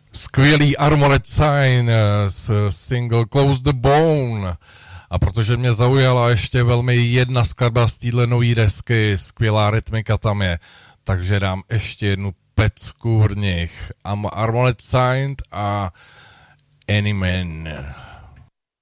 Skvělý Armored Sign z single Close the Bone. A protože mě zaujala ještě velmi jedna skladba z téhle nový desky, skvělá rytmika tam je, takže dám ještě jednu pecku v nich. Armored Sign a Any Man.